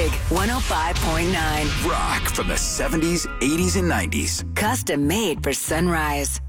Big 105.9. Rock from the 70s, 80s, and 90s. Custom made for Sunrise.